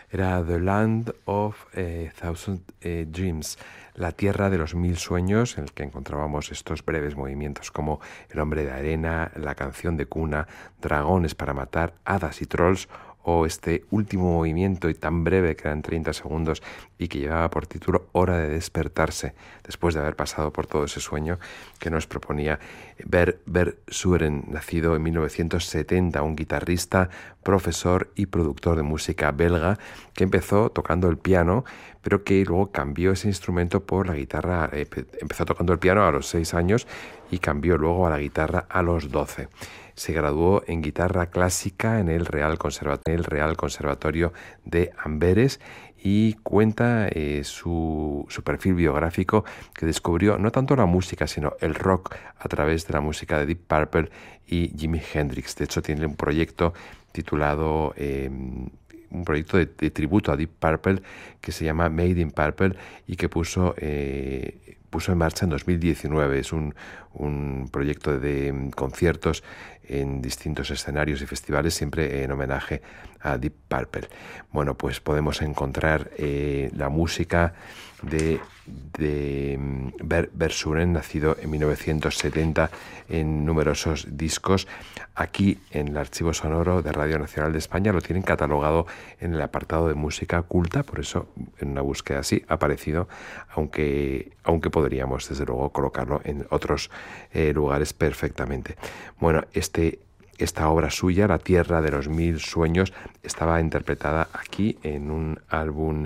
Era The Land of Thousand Dreams, la tierra de los 1000 sueños, en el que encontrábamos estos breves movimientos como El hombre de arena, La canción de cuna, Dragones para matar, hadas y trolls, o este último movimiento y tan breve que eran 30 segundos y que llevaba por título Hora de despertarse, después de haber pasado por todo ese sueño que nos proponía Versuren, nacido en 1970, un guitarrista, profesor y productor de música belga que empezó tocando el piano, pero que luego cambió ese instrumento por la guitarra. Empezó tocando el piano a los 6 años y cambió luego a la guitarra a los 12. Se graduó en guitarra clásica en el Real Conservatorio de Amberes y cuenta su perfil biográfico que descubrió no tanto la música sino el rock a través de la música de Deep Purple y Jimi Hendrix. De hecho, tiene un proyecto titulado un proyecto de tributo a Deep Purple que se llama Made in Purple y que puso en marcha en 2019. Es un proyecto de conciertos en distintos escenarios y festivales, siempre en homenaje a Deep Purple. Bueno, pues podemos encontrar la música de Versuren, nacido en 1970, en numerosos discos. Aquí en el archivo sonoro de Radio Nacional de España lo tienen catalogado en el apartado de música culta, por eso en una búsqueda así ha aparecido, aunque podríamos desde luego colocarlo en otros lugares perfectamente. Bueno, esta obra suya, La tierra de los 1000 sueños, estaba interpretada aquí en un álbum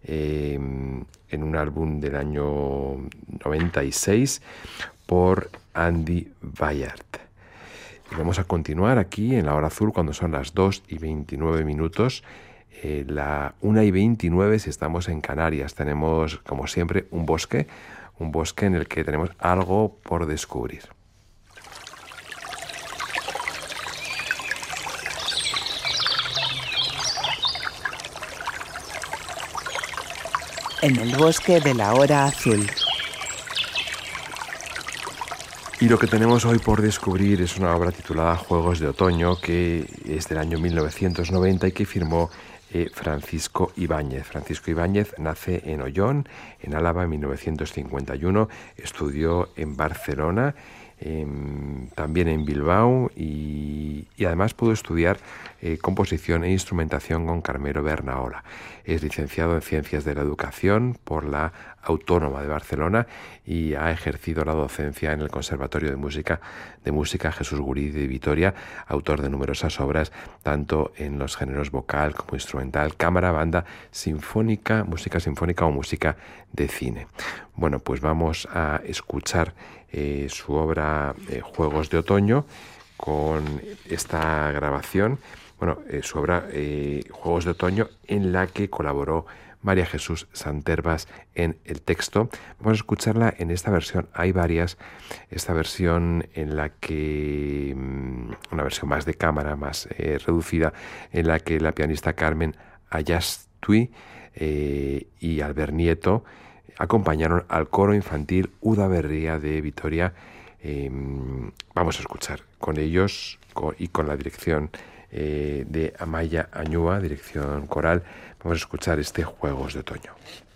del año 96 por Andy Bayard. Y vamos a continuar aquí en la hora azul cuando son las 2:29, la 1:29 si estamos en Canarias. Tenemos, como siempre, un bosque en el que tenemos algo por descubrir. En el bosque de la hora azul. Y lo que tenemos hoy por descubrir es una obra titulada Juegos de Otoño, que es del año 1990 y que firmó Francisco Ibáñez. Francisco Ibáñez nace en Ollón, en Álava, en 1951. Estudió en Barcelona, también en Bilbao y además pudo estudiar composición e instrumentación con Carmelo Bernaola. Es licenciado en Ciencias de la Educación por la Autónoma de Barcelona y ha ejercido la docencia en el Conservatorio de Música Jesús Gurí de Vitoria, autor de numerosas obras, tanto en los géneros vocal como instrumental, cámara, banda, sinfónica, música sinfónica o música de cine. Bueno, pues vamos a escuchar su obra Juegos de Otoño con esta grabación. Bueno, su obra Juegos de Otoño, en la que colaboró María Jesús Santervas en el texto. Vamos a escucharla en esta versión. Hay varias. Esta versión en la que, una versión más de cámara, más reducida, en la que la pianista Carmen Allastui y Albert Nieto acompañaron al coro infantil Udaberria de Vitoria. Vamos a escuchar con ellos y con la dirección de Amaya Añúa, dirección coral. Vamos a escuchar este Juegos de Otoño.